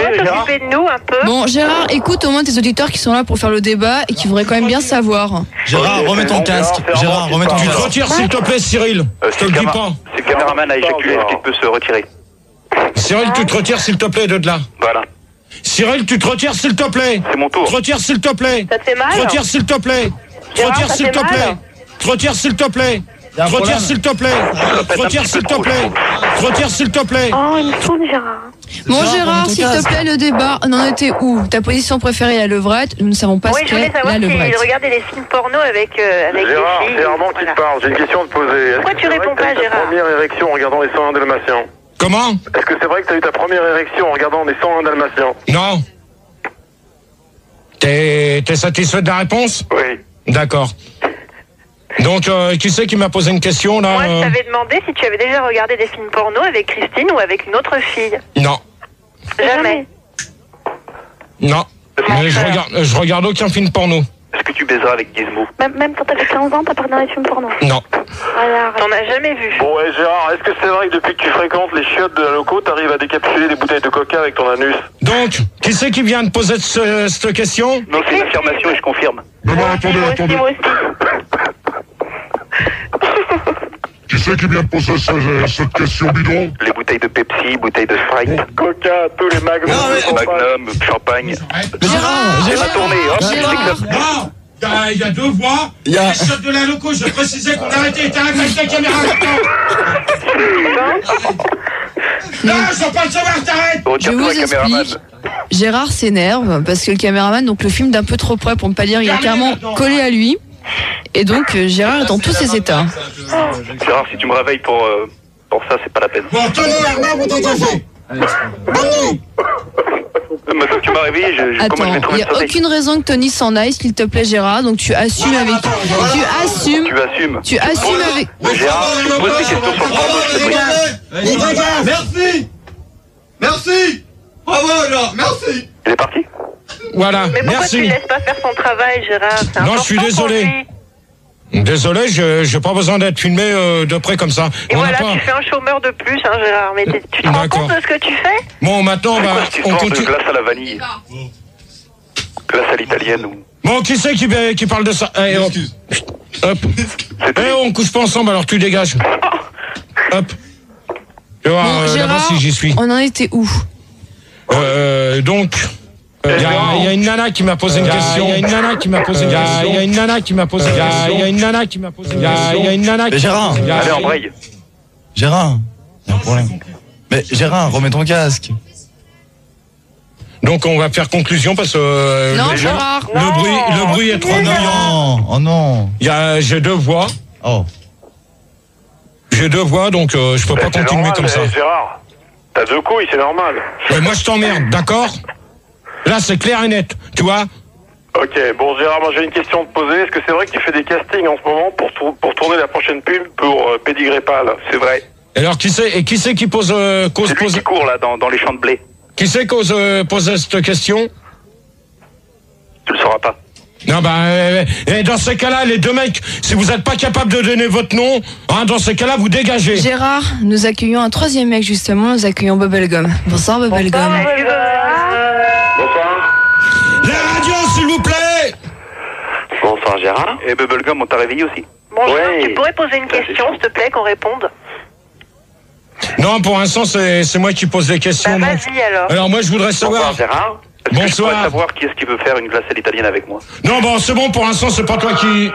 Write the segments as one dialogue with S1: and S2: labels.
S1: t'occuper de nous un peu.
S2: Bon, Gérard, écoute au moins tes auditeurs qui sont là pour faire le débat et qui voudraient quand même bien savoir.
S3: Gérard, remets ton casque. Gérard, remets ton
S4: Tu te
S3: casque.
S4: retires s'il te plaît, Cyril. Je te le dis pas.
S5: Si le caméraman a éjaculé, est-ce qu'il peut se retirer?
S4: Cyril, tu te retires s'il te plaît de là.
S5: Voilà.
S4: Cyril, tu te retires s'il te plaît.
S5: C'est mon tour.
S4: Te retires s'il te plaît.
S1: Ça te fait mal?
S4: Te retires s'il te plaît. Te
S1: Gérard,
S4: retires
S1: ça
S4: s'il
S1: fait
S4: te
S1: mal?
S4: plaît. Te retires s'il te plaît. Te retires s'il te plaît. Te retires s'il te plaît. Te retires s'il te plaît.
S1: Oh, il me tourne, Gérard.
S2: Bon,
S3: Gérard,
S2: Gérard,
S3: remets ton
S2: s'il te
S3: casque.
S2: plaît, le débat, on en était où? Ta position préférée, la levrette. Nous ne savons pas
S1: Oui,
S2: ce
S1: je voulais
S2: qu'est
S1: savoir
S2: la levrette.
S1: s'il regardait des films porno avec
S6: Gérard,
S1: des filles.
S6: c'est Armand qui te parle. J'ai une question à te poser. Est-ce
S1: Pourquoi
S6: que
S1: tu
S6: c'est vrai
S1: réponds
S6: que t'as
S1: pas,
S6: eu ta
S1: Gérard?
S6: première érection en regardant les 101 Dalmatiens?
S4: Comment?
S6: Est-ce que c'est vrai que t'as eu ta première érection en regardant les 101 Dalmatiens?
S4: Non. T'es satisfait de la réponse?
S6: Oui.
S4: D'accord. Donc, qui c'est qui m'a posé une question là?
S1: Moi, je t'avais demandé si tu avais déjà regardé des films porno avec Christine ou avec une autre fille.
S4: Non.
S1: Jamais.
S4: Non. Mais je regarde aucun film porno.
S5: Est-ce que tu baiseras avec Gizmo?
S1: Même quand t'avais 15 ans, t'as pas regardé des films porno.
S4: Non.
S1: T'en as jamais vu.
S6: Bon, ouais, Gérard, est-ce que c'est vrai que depuis que tu fréquentes les chiottes de la loco, t'arrives à décapsuler des bouteilles de coca avec ton anus?
S4: Donc, qui c'est qui vient de poser cette question?
S5: Non, c'est une affirmation et je confirme.
S6: Non, attendez.
S1: Moi aussi.
S6: Qui c'est qui vient de poser cette question bidon?
S5: Les bouteilles de Pepsi, bouteilles de Sprite,
S6: Coca, tous les magnums.
S5: Magnum, champagne.
S3: Mais Gérard,
S5: C'est ma tournée, hop,
S2: Gérard.
S4: Non. Il y a deux voix.
S3: Il y a-
S4: Les chiottes de la loco, je précisais qu'on arrêtait. T'as avec ta caméra maintenant. Non, je veux pas le savoir, t'arrêtes.
S2: Je
S5: Retire-toi,
S2: vous
S5: caméraman.
S2: explique. Gérard s'énerve parce que le caméraman, donc le film d'un peu trop près pour ne pas dire, il est carrément collé à lui. Et donc Gérard est dans tous ses états.
S5: Gérard, si tu me réveilles pour ça, c'est pas la peine.
S4: Bon, Tony, vous dégagez.
S5: Maintenant que tu m'as réveillé, comment je
S2: Attends,
S5: vais
S2: il
S5: trouver
S2: n'y
S5: le
S2: a
S5: sommeil?
S2: aucune raison que Tony s'en aille, s'il te plaît Gérard. Donc tu assumes avec... Tu assumes...
S5: Tu assumes.
S2: Tu assumes avec...
S5: Gérard, tu poses des questions sur le porno, s'il te plaît.
S3: Merci. Bravo, alors, merci.
S5: Il est parti?
S4: Voilà,
S1: Mais pourquoi tu
S4: merci.
S1: laisses pas faire son travail, Gérard? C'est
S4: Non, je suis
S1: important pour
S4: désolé.
S1: lui.
S4: Désolé, j'ai pas besoin d'être filmé de près comme ça.
S1: Et
S4: On
S1: voilà,
S4: n'a pas...
S1: tu fais un chômeur de plus, hein, Gérard. Mais tu te rends
S4: D'accord.
S1: compte de ce que tu fais?
S4: Bon, maintenant,
S5: C'est
S4: bah,
S5: quoi cette
S4: on
S5: histoire de
S4: continue.
S5: glace à la vanille? Glace à l'italienne ou...
S4: Bon, qui c'est qui parle de ça? Eh, hop. Hop. Eh, on couche pas ensemble, alors tu dégages. Hop. Tu vois,
S2: Bon,
S4: là-bas
S2: Gérard,
S4: si j'y suis.
S2: on en était où?
S4: Donc, il y a une nana qui m'a posé une question. Il y a une nana qui m'a posé une question. Il y a une nana qui m'a posé une question. Il y a une nana qui m'a posé une question. Il y a une nana
S3: Mais
S4: qui...
S3: Gérard,
S5: Allez, en braille.
S3: Gérard, il y a un problème. Mais Gérard, remets ton casque.
S4: Donc, on va faire conclusion parce que...
S2: Non,
S4: le-
S2: Gérard.
S4: Le bruit est trop
S3: Oh
S4: bruyant.
S3: non, oh non.
S4: J'ai deux voix.
S3: Oh.
S4: J'ai deux voix, donc je peux pas
S6: C'est
S4: continuer
S6: normal,
S4: comme ça.
S6: Gérard, t'as deux couilles, c'est normal.
S4: Mais moi, je t'emmerde, d'accord? Là, c'est clair et net, tu vois?
S6: Ok, bon Gérard, moi j'ai une question à te poser. Est-ce que c'est vrai que tu fais des castings en ce moment pour tourner la prochaine pub pour Pédigré Pâle? C'est vrai.
S4: Alors, qui c'est qui pose,
S5: C'est lui qui court là dans les champs de blé.
S4: qui c'est pose cette question?
S5: Tu le sauras pas.
S4: Non, dans ces cas-là, les deux mecs, si vous n'êtes pas capable de donner votre nom, hein, dans ces cas-là, vous dégagez.
S2: Gérard, nous accueillons un troisième mec justement, nous accueillons Bubblegum. Bonsoir Bubblegum.
S6: Bonsoir.
S4: La radio, s'il vous plaît.
S6: Bonsoir Gérard.
S5: Et Bubblegum, on t'a réveillé aussi.
S1: Bon, Gérard,
S6: Oui.
S1: tu pourrais poser une question, s'il te plaît, qu'on réponde?
S4: Non, pour l'instant, c'est moi qui pose les questions.
S1: Bah,
S4: donc.
S1: vas-y, alors.
S4: Alors, moi, je voudrais savoir...
S6: Gérard.
S5: Est-ce que je pourrais
S4: Bonsoir.
S5: savoir qui est-ce qui veut faire une glace à l'italienne avec moi?
S4: Non, bon, c'est bon, pour l'instant, c'est pas toi qui...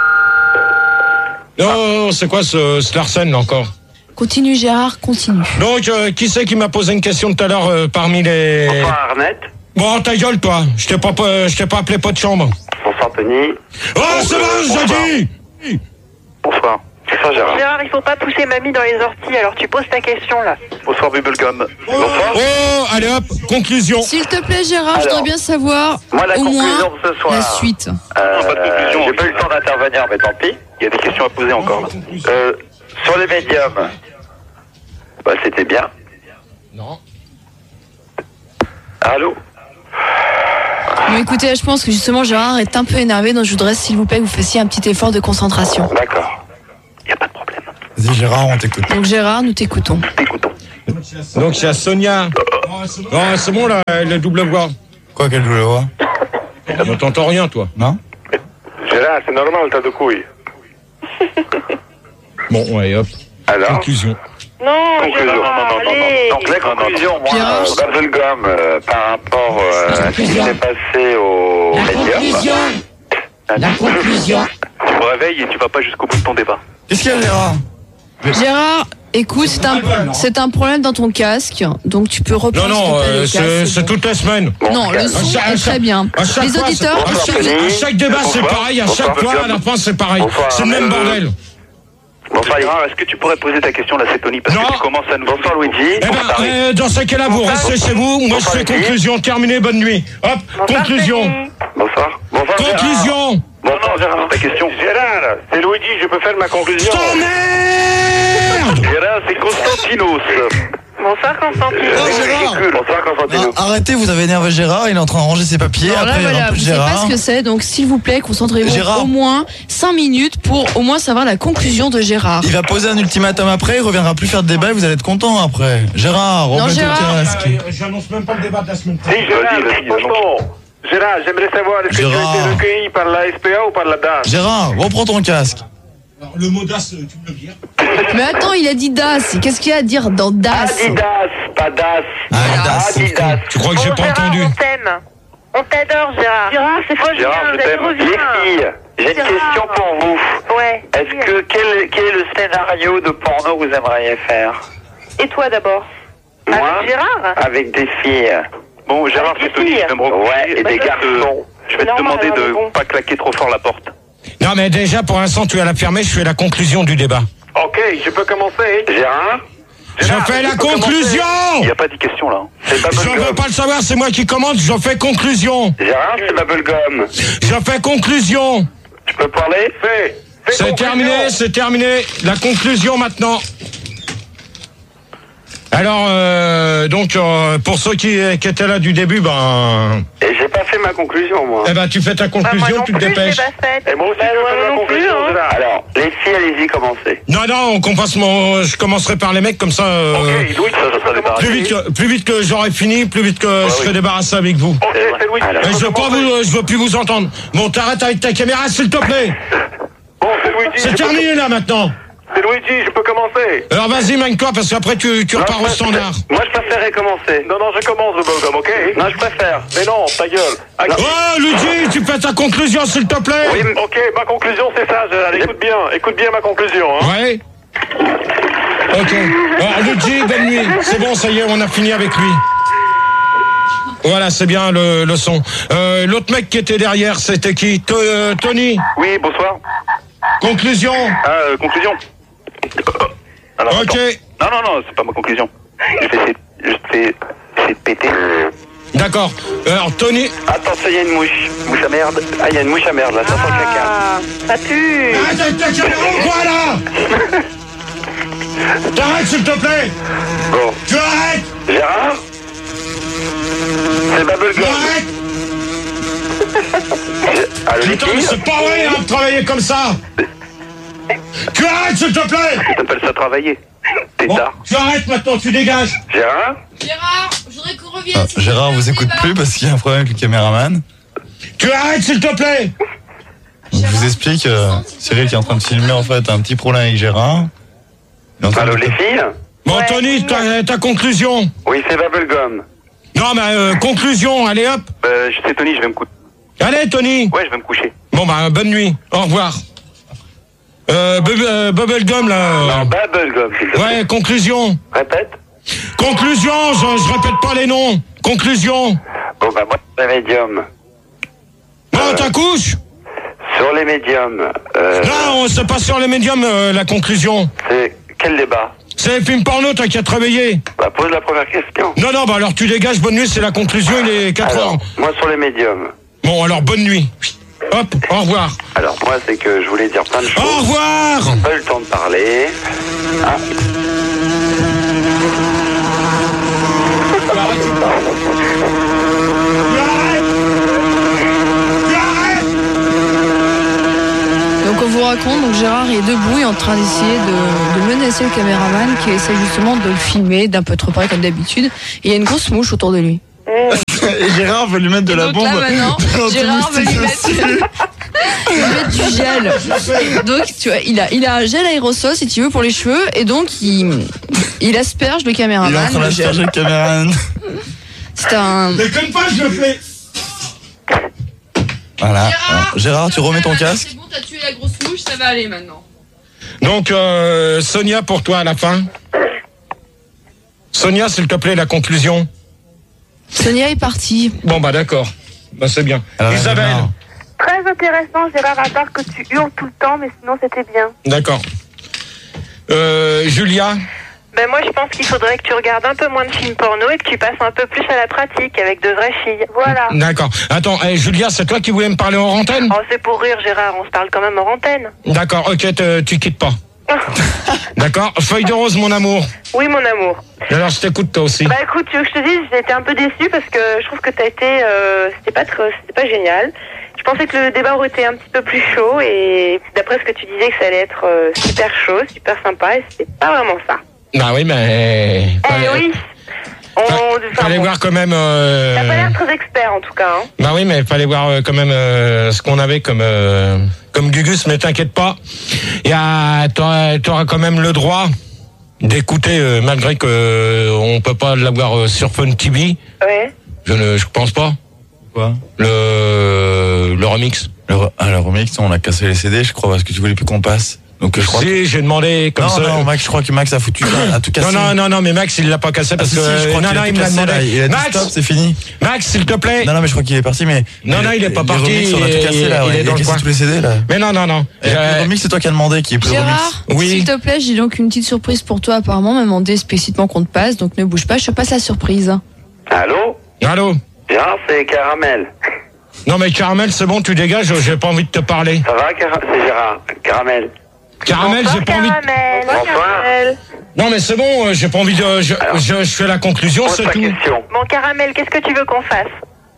S4: Non, c'est quoi ce Larsen, là, encore?
S2: Continue Gérard, continue.
S4: Donc, qui c'est qui m'a posé une question tout à l'heure parmi les...
S6: Bonsoir Arnett.
S4: Bon, ta gueule, toi. Je t'ai pas appelé pas de chambre.
S6: Bonsoir Tony.
S4: Oh, c'est bon, j'ai dit.
S5: Bonsoir.
S6: Bonsoir Gérard.
S1: Gérard, il faut pas pousser mamie dans les orties, alors tu poses ta question, là.
S5: Bonsoir Bubblegum.
S6: Bonsoir.
S4: Oh, allez hop, conclusion.
S2: S'il te plaît Gérard, je
S6: Alors,
S2: voudrais bien savoir
S6: moi, la
S2: au moins
S6: conclusion de ce soir.
S2: la suite.
S5: pas de conclusion.
S6: J'ai pas eu le temps d'intervenir, mais tant pis.
S5: Il y a des questions à poser encore. là.
S6: Sur les médiums, bah, c'était bien.
S4: Non.
S6: Allô?
S2: Bon écoutez, je pense que justement Gérard est un peu énervé, donc je voudrais s'il vous plaît que vous fassiez un petit effort de concentration.
S6: D'accord.
S5: Il n'y a pas de problème.
S3: Vas-y Gérard, on t'écoute.
S2: Donc Gérard, nous t'écoutons.
S5: Écoutons.
S4: Donc, il y a Sonia. c'est bon, là, la double voix.
S3: Quoi, quelle double voix?
S4: Ne t'entends rien, toi.
S3: Non?
S6: Gérard, c'est normal, t'as de couilles.
S4: Bon, ouais, hop.
S6: Alors?
S4: Conclusion.
S1: Non,
S6: Conclusion.
S1: Gérard, allez.
S5: Donc la conclusion, moi,
S2: Pierre.
S5: Bubblegum, par rapport à ce qui s'est passé au médium.
S7: La conclusion.
S5: Tu me réveilles et tu vas pas jusqu'au bout de ton débat.
S3: Qu'est-ce qu'il y a, Gérard?
S2: Gérard, écoute, c'est un problème dans ton casque, donc tu peux reprendre
S4: Non,
S2: s'il te plaît, le casque,
S4: c'est toute la semaine.
S2: Non, le son
S4: À
S2: est très bien.
S4: à chaque
S2: Les
S4: fois,
S2: auditeurs,
S4: à chaque débat, c'est
S5: Bonsoir.
S4: pareil. À
S5: Bonsoir,
S4: chaque fois, à la fin, c'est pareil.
S5: Bonsoir.
S4: C'est le même bordel.
S5: Bonsoir, Gérard, est-ce que tu pourrais poser ta question là, c'est Tony, parce
S4: Non.
S5: que tu commences à nous... Bonsoir, Luigi.
S4: Eh ben, dans ce cas-là, vous restez chez vous. Moi, je fais conclusion. Terminé, bonne nuit. Hop, conclusion.
S6: Bonsoir. Bonsoir,
S4: Conclusion.
S5: Bonsoir, Gérard, ta question.
S6: Gérard, c'est Luigi, je peux faire ma conclusion.
S4: Merde.
S5: Gérard, c'est Constantinos.
S1: Bonsoir, Constantine.
S3: Oh, Gérard!
S6: Bonsoir, Constantino.
S3: Ah, arrêtez, vous avez énervé Gérard, il est en train de ranger ses papiers.
S2: alors là,
S3: Après, il
S2: voilà,
S3: remplit
S2: vous savez pas
S3: Gérard.
S2: ce que c'est, donc s'il vous plaît, concentrez-vous
S3: Gérard.
S2: au moins 5 minutes pour au moins savoir la conclusion de Gérard.
S3: Il va poser un ultimatum après, il reviendra plus faire de débat et vous allez être content après. Gérard, remets ton
S2: Gérard.
S3: casque.
S4: J'annonce même pas le débat de la semaine
S6: Si, Gérard, tonton. Gérard, j'aimerais savoir, est-ce que tu
S3: Gérard.
S6: as été recueilli par la SPA ou par la DAS?
S3: Gérard, reprends ton casque.
S4: Le mot d'as, tu me le vires.
S2: Mais attends, il a dit DAS. Qu'est-ce qu'il y a à dire dans DAS?
S5: Adidas, pas Das.
S3: Ah, Das,
S5: Adidas.
S4: Tu crois que j'ai
S1: Bon,
S4: pas
S1: Gérard,
S4: entendu?
S1: on t'aime. On t'adore, Gérard. Gérard, c'est faux,
S5: Gérard, je t'aime. Les filles, j'ai une
S1: Gérard.
S5: question pour vous.
S1: Ouais.
S5: Est-ce que quel est le scénario de porno que vous aimeriez faire?
S1: Et toi d'abord?
S5: Moi,
S1: Avec Gérard?
S5: avec des filles.
S6: Bon, Gérard,
S1: Avec
S6: c'est
S1: des
S6: Tony,
S1: filles.
S6: je vais me recoucher.
S5: Ouais, et
S6: Bah,
S5: des
S6: je vais te-
S5: garçons.
S6: Je vais te
S1: Normal,
S6: demander de
S1: alors, bon.
S6: pas claquer trop fort la porte.
S4: Non, mais déjà, pour l'instant, tu as la fermer. Je fais la conclusion du débat.
S6: Ok, je peux commencer.
S5: Gérard,
S4: Je fais la conclusion.
S5: il n'y a pas de question là. C'est
S4: Je veux
S5: Bubblegum.
S4: pas le savoir, c'est moi qui commande. Je fais conclusion.
S5: Gérard, c'est Bubblegum.
S4: Je fais conclusion.
S5: Je peux parler?
S6: Fais
S4: C'est
S6: conclusion.
S4: terminé, c'est terminé. La conclusion maintenant. Alors, pour ceux qui étaient là du début, ben,
S5: Et j'ai pas fait ma conclusion, moi.
S4: eh ben, tu fais ta
S1: Bah, moi
S4: conclusion,
S1: non
S4: tu te
S1: plus, je l'ai
S4: dépêches.
S1: pas faite.
S6: Et moi aussi,
S1: Bah,
S6: je vais faire
S1: moi
S6: ma
S1: non plus,
S6: conclusion,
S1: hein.
S6: Gérard.
S5: Alors, les filles, allez-y, commencez.
S4: Non, je commencerai par les mecs comme ça.
S6: Ok, Louis, ça sera débarrassé.
S4: Plus vite que j'aurai fini, plus vite que je serai débarrassé avec vous.
S6: Ok, c'est Louis.
S5: Alors.
S4: Mais je veux plus vous entendre. Bon, t'arrêtes avec ta caméra, s'il te plaît.
S6: Bon, c'est Luigi.
S4: C'est
S6: je peux-
S4: terminé là maintenant.
S6: C'est Luigi, je peux commencer.
S4: Alors vas-y, mène-toi, parce qu'après tu repars au standard.
S5: Moi, je préférerais commencer.
S6: Non, je commence le Bubblegum, ok?
S5: Non, je préfère.
S6: Mais non, ta gueule. Ah,
S4: Oh, Luigi, tu fais ta conclusion, s'il te plaît.
S5: Oui,
S6: Ok, ma conclusion c'est ça, Gérard. Écoute bien ma conclusion. Hein.
S4: Ouais. Ok. Alors, Luigi, bonne nuit. C'est bon, ça y est, on a fini avec lui. Voilà, c'est bien le son. L'autre mec qui était derrière, c'était qui? Tony.
S6: Oui, bonsoir.
S4: Conclusion.
S6: Conclusion. Alors,
S4: Ok.
S6: attends. Non, c'est pas ma conclusion. Je vais essayer de péter.
S4: D'accord. Alors, Tony.
S5: Attention, il y a une mouche. Mouche à merde. Ah, il y a une mouche à merde, là. Ça sent le caca.
S1: Ah, ça pue.
S4: Arrête ta caméra ou quoi, là? T'arrêtes, s'il te plaît.
S5: Bon.
S4: Tu arrêtes.
S5: Gérard? C'est
S4: Tu
S5: Bubblegum.
S4: arrêtes.
S5: Allô, les
S4: Putain, mais
S5: filles?
S4: c'est pas vrai, hein, de travailler comme ça. Tu arrêtes, s'il te plaît.
S5: T'appelles ça travailler.
S4: Bon,
S5: Tétard.
S4: tu arrêtes maintenant, tu dégages.
S5: Gérard?
S2: Gérard, je voudrais qu'on revienne.
S3: Ah, Gérard vous écoute plus parce qu'il y a un problème avec le caméraman.
S4: Tu arrêtes, s'il te plaît.
S3: Donc, je vous explique, Cyril qui est en train de filmer en fait un petit problème avec Gérard. Il est en train
S5: Allô,
S3: de-
S5: les filles?
S4: Bon,
S1: Ouais.
S4: Tony, ta conclusion.
S5: Oui, c'est Bubblegum.
S4: Non, mais conclusion, allez hop.
S6: C'est Tony, je vais me coucher.
S4: Allez, Tony.
S6: Ouais, je vais me coucher.
S4: Bon, bah, bonne nuit. Au revoir. Bubblegum, là.
S5: Non, Bubblegum, s'il te plaît.
S4: Ouais, conclusion.
S5: Répète.
S4: Conclusion, je répète pas les noms. Conclusion.
S5: Bon, bah, moi, les médiums.
S4: Bon, ta couche.
S5: Sur les médiums,
S4: Non, c'est pas sur les médiums, la conclusion.
S5: c'est quel débat?
S4: C'est les films porno, t'as qu'à te réveiller.
S5: Bah, pose la première question.
S4: Non, bah alors tu dégages, bonne nuit, c'est la conclusion, il est 4 heures.
S5: Alors, moi, sur les médiums.
S4: Bon, alors bonne nuit. Hop, au revoir.
S5: Alors, moi, c'est que je voulais dire plein de
S4: Au
S5: choses.
S4: revoir.
S5: J'ai pas eu le temps de parler. Ah.
S4: Tu arrêtes.
S2: Donc on vous raconte, donc Gérard est debout et en train d'essayer de menacer le caméraman qui essaie justement de le filmer d'un peu trop près comme d'habitude. Et il y a une grosse mouche autour de lui.
S3: Et Gérard veut lui mettre de la bombe.
S2: Là, maintenant, Gérard veut lui mettre du gel. Donc, tu vois, il a un gel aérosol, si tu veux, pour les cheveux. Et donc, il asperge le caméraman.
S3: Il est en train d'asperger le caméraman.
S2: C'est un...
S4: Déconne pas, je le fais.
S3: Voilà. Gérard, tu remets ton casque.
S2: C'est bon, t'as tué la grosse mouche, ça va aller maintenant.
S4: Donc, Sonia, pour toi, à la fin. Sonia, s'il te plaît, la conclusion.
S2: Sonia est partie.
S4: Bon, bah d'accord. Bah c'est bien. Isabelle.
S1: Très intéressant, Gérard, à part que tu hurles tout le temps, mais sinon c'était bien.
S4: D'accord. Julia.
S1: Ben moi je pense qu'il faudrait que tu regardes un peu moins de films porno et que tu passes un peu plus à la pratique avec de vraies filles. Voilà.
S4: D'accord. Attends, Julia, c'est toi qui voulais me parler en antenne?
S1: Oh, c'est pour rire, Gérard, on se parle quand même en antenne.
S4: D'accord, ok, tu quittes pas. D'accord. Feuille de rose, mon amour.
S1: Oui, mon amour.
S4: Et alors, je t'écoute toi aussi.
S1: Bah écoute, tu veux que je te dise, j'ai été un peu déçue parce que je trouve que t'as été... c'était pas génial. Je pensais que le débat aurait été un petit peu plus chaud et d'après ce que tu disais que ça allait être super chaud, super sympa et c'était pas vraiment ça.
S4: Bah oui, mais...
S1: oui.
S4: Fallait voir quand même...
S1: T'as pas l'air très expert en tout cas. Hein.
S4: Bah oui, mais fallait voir quand même ce qu'on avait comme Gugus, mais t'inquiète pas. T'auras quand même le droit d'écouter, malgré que on peut pas l'avoir sur Fun TV.
S1: Ouais.
S4: Je pense pas.
S3: Quoi?
S4: Le remix.
S3: Le remix, on a cassé les CD, je crois, parce que tu voulais plus qu'on passe. Donc je crois.
S4: Si, j'ai demandé comme ça.
S3: Non, Max, je crois que Max a foutu à tout casser.
S4: Non, mais Max, il l'a pas cassé parce que.
S3: Je crois
S4: il me l'a demandé.
S3: Il a dit
S4: Max,
S3: stop, c'est fini.
S4: Max, s'il te plaît.
S3: Non, mais je crois qu'il est parti, mais.
S4: Non, il est pas parti.
S3: Le remix, on a tout cassé là.
S4: Il est dans le
S3: cassé
S4: coin.
S3: tous les CD là.
S4: Mais non.
S3: Le remix, c'est toi qui as demandé qui est plus
S2: Gérard,
S4: Oui.
S2: s'il te plaît, j'ai donc une petite surprise pour toi. Apparemment, m'a demandé explicitement qu'on te passe, donc ne bouge pas, je te passe la surprise.
S5: Allô?
S4: Allô?
S5: Gérard, c'est Caramel.
S4: Non, mais Caramel, c'est bon, tu dégages, j'ai pas envie de te parler.
S5: Ça va, c'est Gérard. Caramel.
S4: Caramel, j'ai pas envie de...
S5: Bonsoir.
S4: Non, mais c'est bon, j'ai pas envie de... Je fais la conclusion,
S5: Pose
S4: c'est
S5: ta
S4: tout.
S5: question.
S1: Bon, Caramel, qu'est-ce que tu veux qu'on fasse?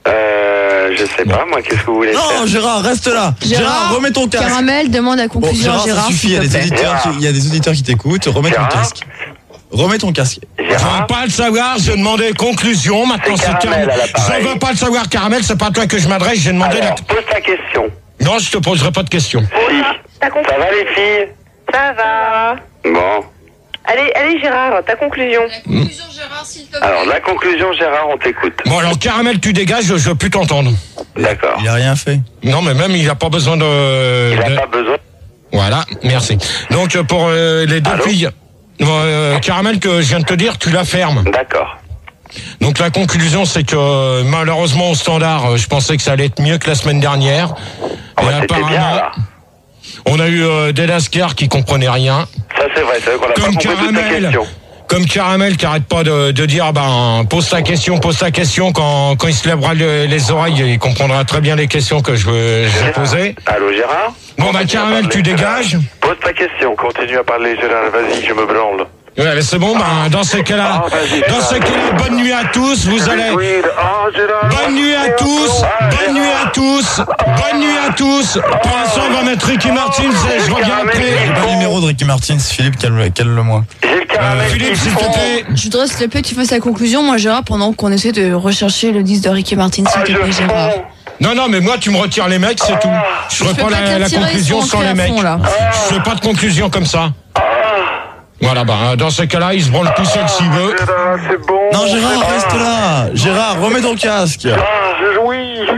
S5: Je sais pas, moi, qu'est-ce que vous voulez faire?
S3: Non, Gérard, reste là. Gérard, remets ton casque.
S2: Caramel demande la
S3: Bon,
S2: conclusion à
S3: Gérard, ça
S2: Gérard.
S3: suffit, il y a des auditeurs qui t'écoutent. Remets ton
S5: Gérard.
S3: casque. Remets ton casque.
S4: Je veux pas le savoir, j'ai demandé conclusion, maintenant
S5: C'est
S4: c'est
S5: Caramel
S4: terminé.
S5: à l'appareil.
S4: Je veux pas le savoir, Caramel, c'est pas à toi que je m'adresse, j'ai demandé...
S5: Alors, pose ta question.
S4: Non, je te poserai pas de questions.
S5: Si.
S1: Ta conclusion.
S5: Ça va, les filles?
S1: Ça va.
S5: Bon.
S1: Allez, Gérard, ta conclusion.
S2: La conclusion, Gérard, s'il te plaît.
S5: Alors, la conclusion, Gérard, on t'écoute.
S4: Bon, alors, Caramel, tu dégages, je veux plus t'entendre.
S5: D'accord.
S3: Il a rien fait.
S4: Non, mais même, il a pas besoin de...
S5: Il n'a pas besoin.
S4: Voilà, merci. Donc, pour les deux
S5: Allô?
S4: filles, Caramel, que je viens de te dire, tu la fermes.
S5: D'accord.
S4: Donc, la conclusion, c'est que, malheureusement, au standard, je pensais que ça allait être mieux que la semaine dernière.
S5: Oh, bah, c'était bien, là.
S4: On a eu des lascars qui comprenaient rien.
S5: Ça, c'est vrai qu'on n'a pas
S4: Comme
S5: compris toute ta
S4: Caramel.
S5: question.
S4: Comme Caramel qui arrête pas de dire pose ta question quand il se lèvera les oreilles, il comprendra très bien les questions que je vais poser.
S5: Allô, Gérard?
S4: Bon, bah, Caramel, tu dégages.
S5: Pose ta question.
S6: Continue à parler, Gérard, vas-y, je me branle.
S4: Ouais, mais c'est bon, dans ces cas-là, bonne nuit à tous, vous allez... Bonne nuit à tous, bonne nuit à tous, bonne nuit à tous. Pour l'instant, on va mettre Ricky Martin, je reviens après.
S3: J'ai pas le numéro de Ricky Martin, Philippe, calme-le-moi.
S5: J'ai le Caramel.
S4: Philippe, s'il te plaît.
S2: Je voudrais, s'il te plaît, que tu fasses la conclusion, moi, Gérard, pendant qu'on essaie de rechercher le disque de Ricky Martin, s'il te plaît, Gérard.
S4: Non, mais moi, tu me retires les mecs, c'est tout. Je ferai pas la conclusion sans les mecs. Je fais pas de conclusion comme ça. Voilà, dans ce cas-là, il se branle tout seul s'il veut.
S6: Gérard, c'est bon.
S3: Non, Gérard, reste là. Gérard, remets ton casque.
S6: Je jouis sur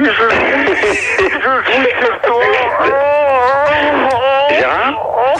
S6: toi.
S5: Gérard?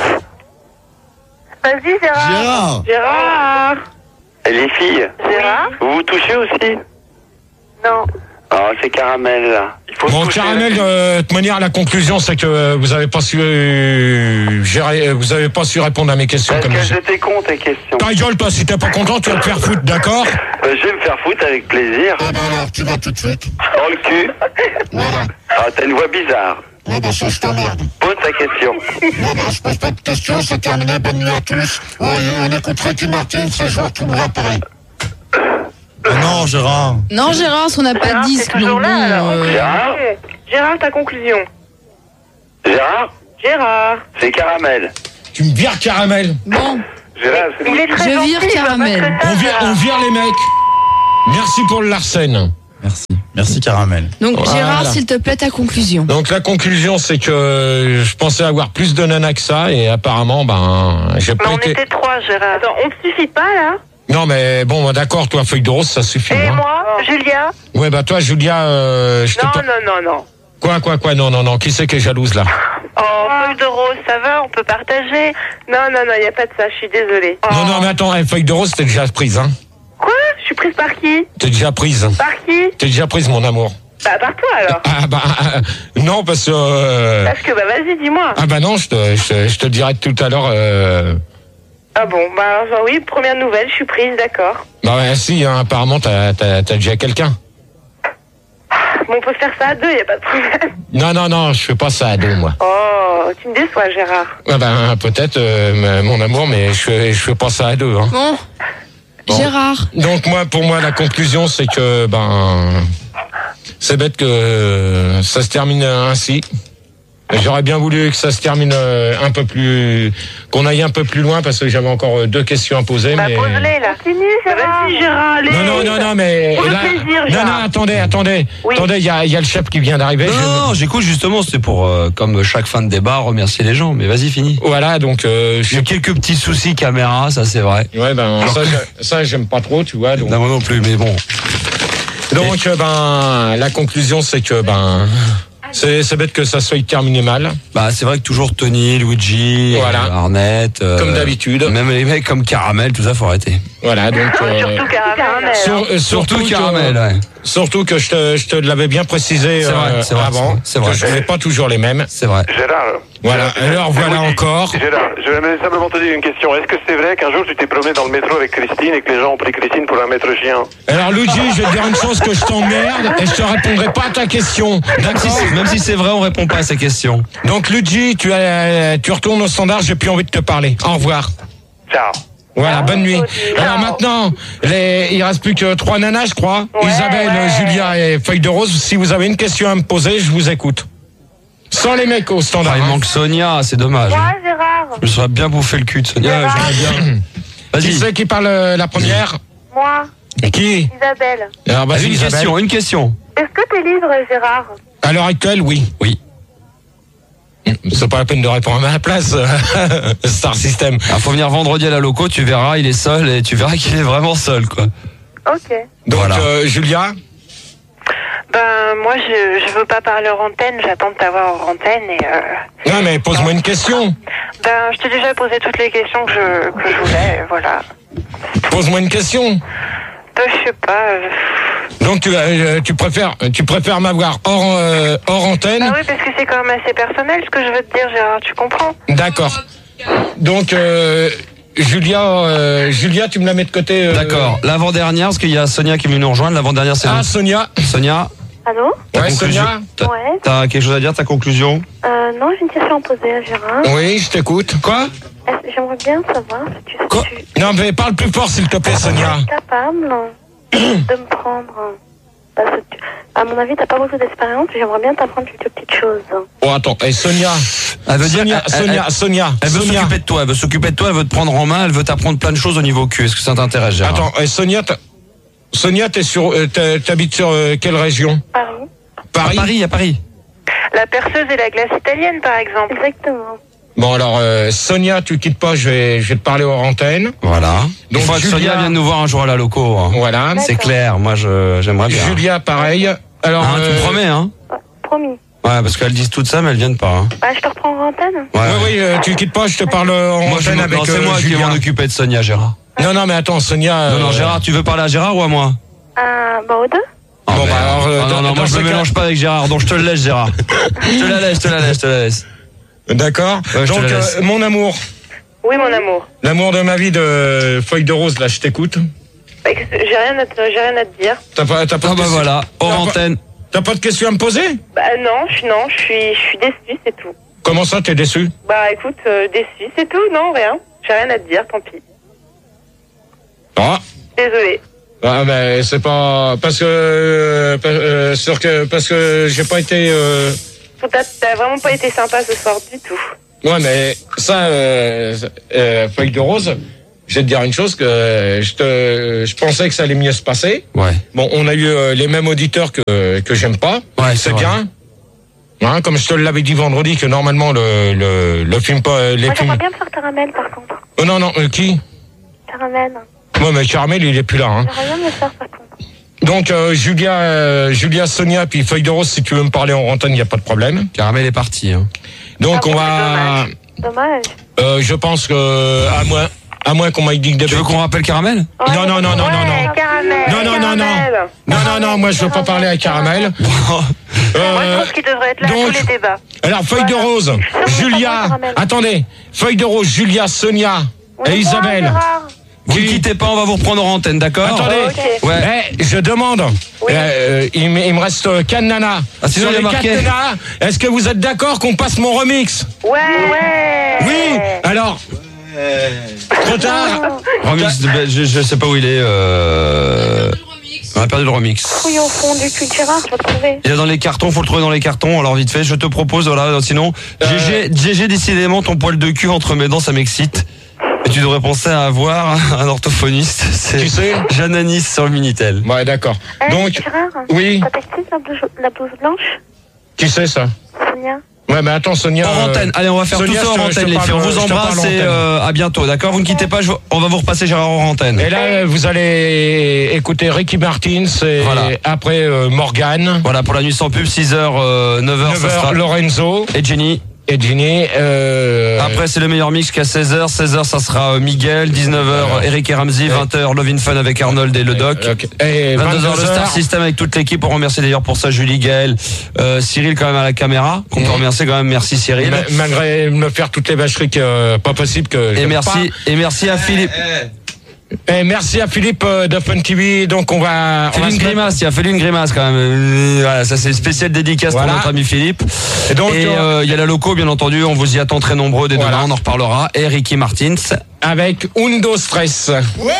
S1: Vas-y, Gérard.
S3: Gérard.
S5: Et les filles?
S1: Gérard?
S5: Vous vous touchez aussi?
S1: Non.
S5: Ah, c'est Caramel, là. Il faut
S4: Bon,
S5: se toucher.
S4: Caramel, de toute manière, la conclusion, c'est que vous avez pas su gérer, vous avez pas su répondre à mes questions
S5: Parce
S4: comme
S5: que
S4: ça.
S5: j'étais con, tes questions.
S4: Ta gueule, toi, si t'es pas content, tu vas te faire foutre, d'accord?
S5: Je vais me faire foutre avec plaisir.
S7: Alors, tu vas tout de suite.
S5: Dans le cul.
S7: Voilà.
S5: Ah, t'as une voix bizarre.
S7: Ouais, bah, ça, je t'emmerde.
S5: Pose ta question.
S7: Non, bah, je pose pas de questions, c'est terminé. Bonne nuit à tous. Oui, on écoute Ricky Martin, ce jour, tout me rapparaît.
S3: Oh non, Gérard.
S2: Non, Gérard, on n'a pas de
S1: Gérard,
S2: disque,
S1: t'es toujours
S2: donc
S1: là,
S2: bon,
S1: alors.
S5: Gérard?
S1: Gérard, ta conclusion.
S5: Gérard?
S1: Gérard.
S5: C'est Caramel.
S4: Tu me vires Caramel.
S2: Bon,
S5: Gérard, c'est
S1: Il est très
S2: je
S1: gentil,
S2: vire
S1: il va pas
S2: Caramel.
S1: te
S4: On vire les mecs. Merci pour le Larsen.
S3: Merci Caramel.
S2: Donc
S4: Voilà.
S2: Gérard, s'il te plaît, ta conclusion.
S4: Donc la conclusion, c'est que je pensais avoir plus de nanas que ça et apparemment, j'ai
S1: Mais
S4: pas
S1: on
S4: été...
S1: était 3, Gérard. Attends, on te suffit pas, là?
S4: Non mais bon, d'accord, toi, feuille de rose, ça suffit.
S1: Et
S4: hein.
S1: moi, Julia?
S4: Ouais, toi, Julia, je te...
S1: Non.
S4: Quoi, non, qui c'est qui est jalouse, là?
S1: Oh, feuille de rose, ça va, on peut partager. Non, il n'y a pas de ça, je suis désolée. Oh.
S4: Non, mais attends, feuille de rose, t'es déjà prise, hein?
S1: Quoi? Je suis prise par qui?
S4: T'es déjà prise.
S1: Par qui?
S4: T'es déjà prise, mon amour.
S1: Bah, par toi, alors.
S4: Non, parce que...
S1: Parce que, vas-y, dis-moi.
S4: non, je te dirai tout à l'heure...
S1: Ah bon, alors, oui, première nouvelle, je suis prise, d'accord.
S4: Si, hein, apparemment, t'as déjà quelqu'un.
S1: Bon, on peut faire ça à 2, il n'y a pas de problème.
S4: Non, je fais pas ça à 2, moi.
S1: Oh, tu me déçois, Gérard.
S4: Peut-être, mon amour, mais je fais pas ça à 2, hein.
S2: Bon, Gérard.
S4: Donc pour moi, la conclusion, c'est que c'est bête que ça se termine ainsi. J'aurais bien voulu que ça se termine qu'on aille un peu plus loin parce que j'avais encore 2 questions à poser.
S1: Bah, pose-les, là. Continue, Gérard. Vas-y, Gérard, allez.
S4: Non, mais
S1: Pour le
S4: là,
S1: plaisir, Gérard.
S4: non, attendez.
S1: Oui.
S4: Attendez, il y a le chef qui vient d'arriver.
S8: Non, j'écoute justement, c'est pour, comme chaque fin de débat, remercier les gens. Mais vas-y, finis.
S4: Voilà, donc
S8: J'ai quelques petits soucis caméra, ça c'est vrai.
S4: ouais, ça j'aime pas trop, tu vois. Donc,
S8: Non, moi non plus, mais bon.
S4: donc la conclusion, c'est que c'est bête que ça soit terminé mal.
S8: C'est vrai que toujours Tony, Luigi,
S4: Voilà.
S8: Arnett,
S4: Comme d'habitude.
S8: Même les mecs comme Caramel, tout ça, faut arrêter.
S4: Voilà, donc
S1: Surtout Caramel.
S8: Surtout Caramel, ouais.
S4: surtout que je te l'avais bien précisé
S8: C'est vrai,
S4: avant,
S8: c'est vrai.
S4: que je n'ai pas toujours les mêmes.
S8: C'est vrai.
S5: Gérard.
S4: Voilà, alors voilà encore.
S6: Gérard, je vais simplement te dire une question. Est-ce que c'est vrai qu'un jour tu t'es promené dans le métro avec Christine et que les gens ont pris Christine pour la maître chien?
S4: Alors Luigi, je vais te dire une chose, que je t'emmerde et je te répondrai pas à ta question. D'accord?
S8: Même si c'est vrai, on répond pas à ces questions.
S4: Donc Luigi, tu retournes au standard, j'ai plus envie de te parler. Au revoir.
S6: Ciao.
S4: Voilà, bonne nuit. Alors maintenant, il reste plus que 3 nanas, je crois. Isabelle, Julia et Feuille de Rose. Si vous avez une question à me poser, je vous écoute. Sans les mecs au standard.
S8: Il manque Sonia, c'est dommage.
S1: Gérard.
S8: Je me serais bien bouffé le cul de Sonia. J'aimerais bien.
S4: Qui
S8: Vas-y.
S4: c'est qui parle la première?
S1: Moi,
S4: Qui?
S1: Isabelle.
S4: Alors, vas-y,
S8: Une
S4: Isabelle.
S8: une question.
S1: Est-ce que t'es libre, Gérard?
S4: À l'heure actuelle, oui.
S8: Oui.
S4: C'est pas la peine de répondre à ma place, Star System.
S8: Alors, faut venir vendredi à la loco, tu verras, il est seul et tu verras qu'il est vraiment seul, quoi.
S1: Ok.
S4: Donc,
S8: Voilà.
S4: Julia?
S1: Moi, je veux pas parler hors antenne, j'attends de t'avoir hors antenne et
S4: Non, mais pose-moi une question.
S1: je t'ai déjà posé toutes les questions que je voulais, voilà.
S4: Pose-moi une question.
S1: Je sais pas.
S4: Donc, tu préfères m'avoir hors antenne?
S1: Ah oui, parce que c'est quand même assez personnel ce que je veux te dire, Gérard, tu comprends?
S4: D'accord. Donc, Julia, tu me la mets de côté.
S8: D'accord. L'avant-dernière, parce qu'il y a Sonia qui est venue nous rejoindre. L'avant-dernière, c'est vous.
S4: Sonia.
S8: Sonia,
S1: Allô?
S8: ta
S4: Ouais,
S8: conclusion.
S4: Sonia.
S1: Ouais.
S8: T'as quelque chose à dire, ta conclusion?
S1: Non, j'ai une question à poser à Gérard.
S4: Oui, je t'écoute. Quoi?
S1: J'aimerais bien savoir si tu
S4: Quoi? Non, mais parle plus fort, s'il te plaît, Sonia.
S1: es capable de me prendre. Parce que, à mon avis, t'as pas beaucoup d'expérience, j'aimerais bien t'apprendre quelques petites choses.
S4: Oh, attends. Sonia.
S8: Elle veut dire,
S4: Sonia.
S8: elle veut s'occuper de toi, elle veut s'occuper de toi, elle veut te prendre en main, elle veut t'apprendre plein de choses au niveau cul. Est-ce que ça t'intéresse, Gérard?
S4: Attends, Sonia, t'habites sur quelle région?
S1: Paris.
S4: Paris.
S8: À Paris.
S1: La perceuse et la glace italienne, par exemple. Exactement.
S4: Bon, alors, Sonia, tu quittes pas, je vais te parler hors antenne.
S8: Voilà.
S4: Donc,
S8: Il faut que
S4: Julia-
S8: Sonia vienne nous voir un jour à la loco. Hein.
S4: Voilà.
S8: C'est clair, moi j'aimerais bien.
S4: Julia, pareil. Alors,
S8: Tu me promets, hein?
S1: Promis.
S8: Ouais, parce qu'elles disent tout ça, mais elles viennent pas. Hein.
S1: Je te reprends en antenne.
S4: oui, tu quittes pas, je te parle en
S8: Moi,
S4: antenne avec
S8: c'est moi qui vais
S4: Julia.
S8: m'en occuper de Sonia, Gérard.
S4: Non, mais attends, Sonia.
S8: Non, Gérard, tu veux parler à Gérard ou à moi?
S1: Aux deux.
S8: Oh,
S4: Bon,
S8: merde.
S4: alors,
S8: non, moi je me mélange pas avec Gérard, donc je te le laisse, Gérard. je te la laisse.
S4: D'accord.
S8: Ouais, je te
S4: Donc,
S8: la laisse.
S4: mon amour.
S1: Oui, mon amour.
S4: L'amour de ma vie de Feuille de Rose, là, je t'écoute.
S1: J'ai rien à te dire.
S4: T'as pas de question-
S8: Voilà, hors antenne.
S4: T'as pas de questions à me poser?
S1: Non, je suis déçue, c'est tout.
S4: Comment ça, t'es déçu?
S1: Écoute, déçue, c'est tout, non, rien. J'ai rien à te dire, tant pis.
S4: Ah.
S1: Désolée.
S4: Ah, mais c'est pas parce que parce que j'ai pas été
S1: T'as vraiment pas été sympa ce soir du tout.
S4: Ouais, mais ça, Feuille de Rose, je vais te dire une chose, que je pensais que ça allait mieux se passer.
S8: Ouais.
S4: Bon, on a eu les mêmes auditeurs que j'aime pas.
S8: Ouais,
S4: c'est
S8: vrai.
S4: bien. Hein, comme je te l'avais dit vendredi, que normalement le film pas les
S1: Moi,
S4: films.
S1: j'aimerais bien me faire caramel, par contre.
S4: Non, qui?
S1: Caramel.
S4: Ouais, mais Caramel, il est plus là. Hein.
S1: J'aimerais bien me le faire, par contre.
S4: Donc Julia, Sonia, puis Feuille de Rose, si tu veux me parler en antenne, il y a pas de problème.
S8: Caramel est parti. Hein.
S4: Donc on
S1: bon,
S4: va.
S1: Dommage.
S4: Je pense que à moins qu'on m'aille dit que
S8: Tu veux qu'on rappelle Caramel?
S4: Non.
S1: Caramel.
S4: Non, moi je veux pas parler à Caramel.
S1: Moi, je trouve qu'il devrait être là à
S4: donc,
S1: tous les débats.
S4: Alors Feuille de Rose, Julia, attendez, Feuille de Rose, Julia, Sonia et Isabelle.
S8: Vous ne quittez pas, on va vous reprendre en antenne, d'accord?
S4: Attendez,
S1: Ok.
S8: Ouais.
S4: je demande, il me reste 4 nanas.
S8: Ah, sinon,
S4: Sur
S8: il y a
S4: les 4
S8: marqué.
S4: nanas, est-ce que vous êtes d'accord qu'on passe mon remix?
S1: Ouais.
S4: Oui. Alors, trop tard.
S8: Remix, je sais pas où il est. On a perdu le remix.
S1: Fouille au fond du cul de Gérard, tu vas le trouver.
S8: Il est dans les cartons, faut le trouver dans les cartons. Alors vite fait, je te propose, voilà, sinon, GG, décidément, ton poil de cul entre mes dents, ça m'excite. Et tu devrais penser à avoir un orthophoniste. C'est
S4: Tu sais
S8: Jeanne Anis sur le Minitel.
S4: Ouais, d'accord. Donc,
S1: Gérard,
S4: oui.
S1: t'as texté la blouse blanche,
S4: Qui c'est ça?
S1: Sonia?
S4: Ouais, mais attends, Sonia.
S8: En antenne. Allez, on va faire
S4: Sonia,
S8: tout ça en antenne, les filles. On vous embrasse et à bientôt, d'accord? Vous ne quittez pas, on va vous repasser Gérard en antenne.
S4: Et là, vous allez écouter Ricky Martin, et
S8: Voilà.
S4: après Morgane.
S8: Voilà, pour la nuit sans pub, 6h, 9h, ça
S4: 9h,
S8: sera.
S4: Lorenzo
S8: Et Jenny.
S4: et Ginny.
S8: Après, c'est le meilleur mix qu'à 16h. 16h, ça sera Miguel. 19h, Eric et Ramsey. 20h, Love in Fun avec Arnold et le Doc.
S4: Et
S8: 22h, le Star System avec toute l'équipe. On remercie d'ailleurs pour ça Julie, Gaël, Cyril quand même à la caméra. Qu'on peut remercier quand même. Merci Cyril.
S4: Malgré me faire toutes les vacheries que pas possible que.
S8: Et
S4: j'aime
S8: merci à Philippe.
S4: Et merci à Philippe de Fun TV. Donc on va.
S8: Fais-lui une grimace, tiens, fais-lui une grimace quand même. Voilà, ça c'est spécial dédicace
S4: Voilà.
S8: pour notre ami Philippe.
S4: Et donc
S8: il y a la loco, bien entendu. On vous y attend très nombreux dès demain. On en reparlera. Et Ricky Martins.
S4: avec Undo Stress.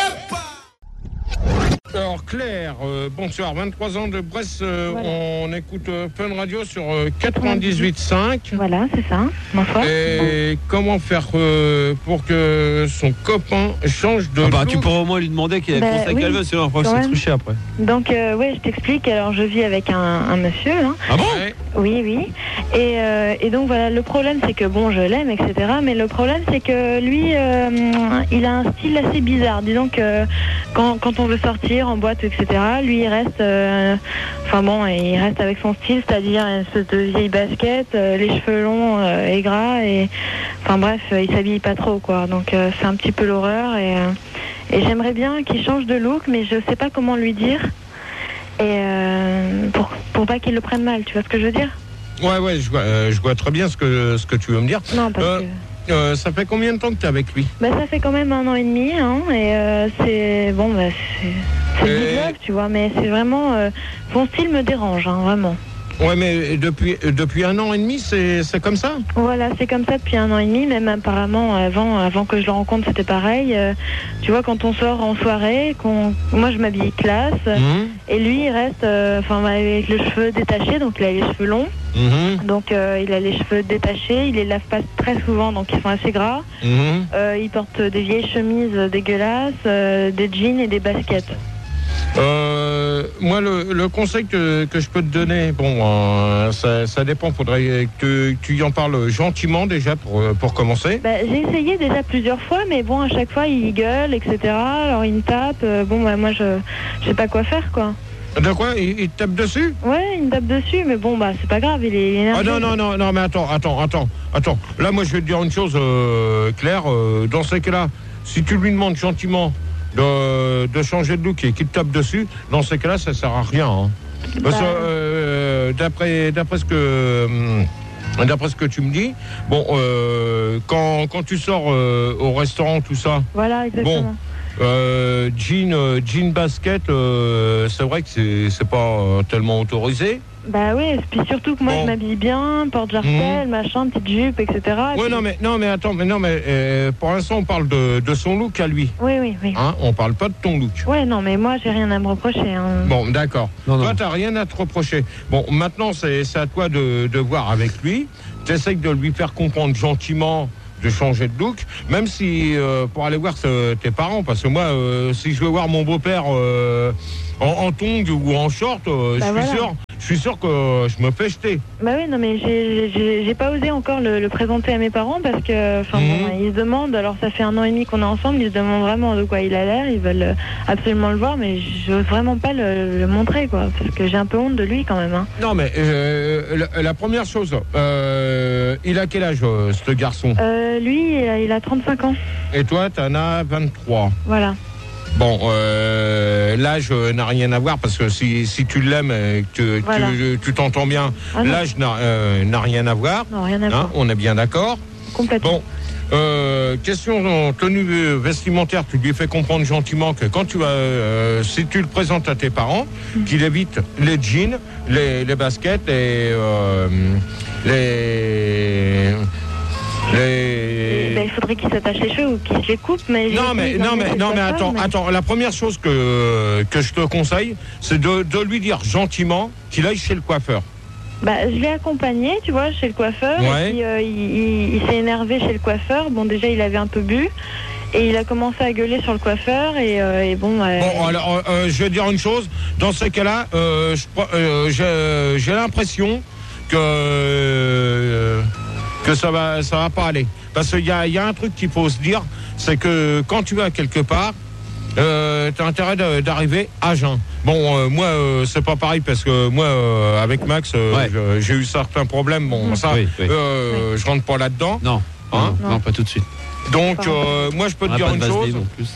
S4: Alors Claire, bonsoir, 23 ans de Brest, on écoute Fun Radio sur 98.5.
S9: Voilà, c'est ça. Bonsoir.
S4: Et comment faire pour que son copain change de
S10: bah,
S4: look?
S10: tu pourrais au moins lui demander qu'il ait pensé à Calvin, sinon après c'est triché après.
S9: Donc, ouais, je t'explique. Alors, je vis avec un monsieur. Hein.
S10: Ah bon?
S9: Oui. Et donc, voilà, le problème, c'est que, bon, je l'aime, etc. Mais le problème, c'est que lui, il a un style assez bizarre. Disons que quand on veut sortir en boîte, etc., lui, il reste... il reste avec son style, c'est-à-dire une espèce de vieille basket, les cheveux longs et gras. Et, enfin, bref, il s'habille pas trop, quoi. Donc, c'est un petit peu l'horreur. Et j'aimerais bien qu'il change de look, mais je sais pas comment lui dire. Et pour pas qu'il le prenne mal, tu vois ce que je veux dire?
S4: Ouais, je vois très bien ce que tu veux me dire.
S9: Non, parce que...
S4: ça fait combien de temps que tu es avec lui?
S9: Bah, ça fait quand même 1 an et demi, hein, et c'est bon, bah, c'est good love, tu vois, mais c'est vraiment son style me dérange, hein, vraiment.
S4: Ouais, mais depuis 1 an et demi, c'est comme ça?
S9: Voilà, c'est comme ça depuis 1 an et demi, même apparemment avant que je le rencontre, c'était pareil. Tu vois, quand on sort en soirée, moi je m'habille classe, et lui il reste, avec les cheveux détachés, donc il a les cheveux longs. Donc il a les cheveux détachés, il les lave pas très souvent, donc ils sont assez gras. Il porte des vieilles chemises dégueulasses, des jeans et des baskets.
S4: Moi, le conseil que je peux te donner, bon, ça dépend. Faudrait que tu y en parles gentiment déjà pour commencer.
S9: Bah, j'ai essayé déjà plusieurs fois, mais bon, à chaque fois il gueule, etc. Alors il me tape. Moi je sais pas quoi faire, quoi.
S4: De quoi? Il te tape dessus?
S9: Ouais, il me tape dessus, mais bon, bah c'est pas grave, il est énervé.
S4: Ah non, mais attends. Là, moi, je vais te dire une chose, Claire. Dans ces cas-là, si tu lui demandes gentiment de changer de look et qu'il te tape dessus, dans ces cas-là, ça sert à rien. Hein. Parce que d'après ce que tu me dis, bon, quand tu sors au restaurant, tout ça.
S9: Voilà, exactement.
S4: Bon, Jean basket, c'est vrai que c'est pas tellement autorisé.
S9: Bah oui, puis surtout que moi je m'habille bien, porte-jartel, machin, petite jupe, etc.
S4: Ouais, puis... non mais attends, pour l'instant on parle de son look à lui.
S9: Oui.
S4: Hein, on parle pas de ton look.
S9: Ouais, non, mais moi j'ai rien à me reprocher. Hein.
S4: Bon, d'accord. Toi t'as rien à te reprocher. Bon, maintenant c'est à toi de voir avec lui. T'essayes de lui faire comprendre gentiment de changer de look, même si pour aller voir tes parents, parce que moi si je veux voir mon beau-père en tongs ou en short, je suis sûr que je me fais jeter.
S9: Bah oui, non mais j'ai pas osé encore le présenter à mes parents parce que ils se demandent, alors ça fait 1 an et demi qu'on est ensemble, ils se demandent vraiment de quoi il a l'air, ils veulent absolument le voir, mais j'ose vraiment pas le montrer, quoi, parce que j'ai un peu honte de lui quand même. Hein.
S4: Non mais la première chose, il a quel âge ce garçon?
S9: Lui, il a 35 ans.
S4: Et toi, t'en as 23.
S9: Voilà.
S4: Bon, l'âge n'a rien à voir parce que si tu l'aimes et que tu t'entends bien, l'âge n'a rien à voir.
S9: Non, rien à voir.
S4: On est bien d'accord.
S9: Complètement.
S4: Bon, question tenue vestimentaire, tu lui fais comprendre gentiment que quand tu vas, si tu le présentes à tes parents, qu'il évite les jeans, les baskets et
S9: il faudrait qu'il s'attache les cheveux ou qu'il se les coupe, mais...
S4: Non mais attends, la première chose que je te conseille, c'est de lui dire gentiment qu'il aille chez le coiffeur.
S9: Bah, je l'ai accompagné, tu vois, chez le coiffeur, et puis il s'est énervé chez le coiffeur. Bon, déjà, il avait un peu bu, et il a commencé à gueuler sur le coiffeur, et bon...
S4: Bon, alors, je vais dire une chose, dans ces cas-là, j'ai l'impression que ça va pas aller. Parce qu'il y a un truc qu'il faut se dire, c'est que quand tu vas quelque part, t'as intérêt d'arriver à jeun. Bon, moi, c'est pas pareil parce que moi, avec Max, j'ai eu certains problèmes. Bon, ça, je rentre pas là-dedans.
S10: Non, non, pas tout de suite.
S4: Donc, moi, je peux te dire une chose.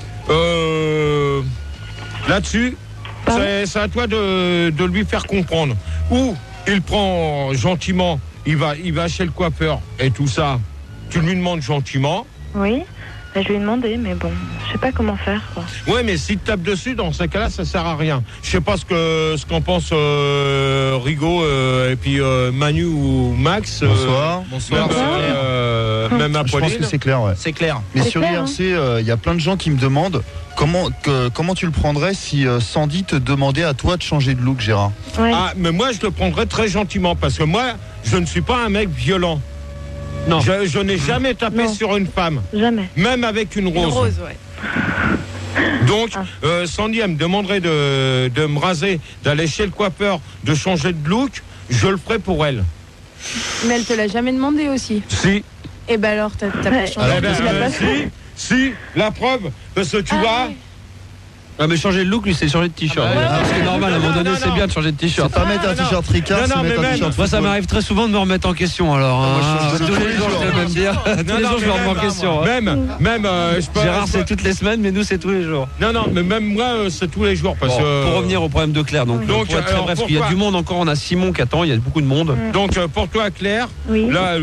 S4: Là-dessus, c'est à toi de lui faire comprendre. Ou il prend gentiment, il va chez le coiffeur et tout ça. Tu lui demandes gentiment.
S9: Oui, je lui ai demandé, mais bon, je sais pas comment faire, quoi.
S4: Ouais, mais s'il te tape dessus, dans ces cas-là, ça sert à rien. Je sais pas ce qu'en pense Rigaud et puis Manu ou Max.
S3: Bonsoir.
S4: Même Apolline.
S3: Je pense que c'est clair, ouais.
S10: C'est clair.
S3: Mais sur IRC, il y a plein de gens qui me demandent comment tu le prendrais si Sandy te demandait à toi de changer de look, Gérard.
S9: Ouais.
S4: Ah, mais moi, je le prendrais très gentiment parce que moi, je ne suis pas un mec violent. Non. Je n'ai jamais tapé sur une femme.
S9: Jamais.
S4: Même avec une rose.
S2: Une rose, ouais.
S4: Donc, Sandy, elle me demanderait de me raser, d'aller chez le coiffeur, de changer de look. Je le ferai pour elle.
S2: Mais elle te l'a jamais demandé aussi.
S4: Si.
S2: Et ben alors, t'as pas changé.
S4: Si, la preuve, parce que tu vois...
S10: Ouais. Ah mais changer de look, lui c'est changer de t-shirt. Parce que normal, à un moment donné, c'est bien de changer de t-shirt.
S3: C'est pas mettre un t-shirt Ricard, c'est mettre un t-shirt.
S10: Moi ça m'arrive très souvent de me remettre en question alors. Tous les jours je vais même dire. Tous les jours je me remets en question.
S4: Même,
S10: Gérard c'est toutes les semaines, mais nous c'est tous les jours.
S4: Non, mais même moi c'est tous les jours. Parce que...
S10: Pour revenir au problème de Claire, donc pour être très bref, parce qu'il y a du monde encore, on a Simon qui attend, il y a beaucoup de monde.
S4: Donc pour toi Claire, là